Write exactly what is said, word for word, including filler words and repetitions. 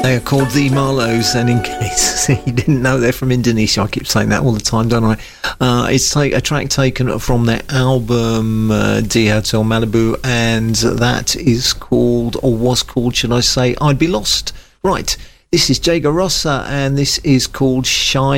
They are called the Marlows, and in case you didn't know, they're from Indonesia. I keep saying that all the time, don't I? Uh, it's take, a track taken from their album uh, D Hotel Malibu, and that is called, or was called, should I say, I'd Be Lost. Right, this is Jago Rossa, and this is called Shine.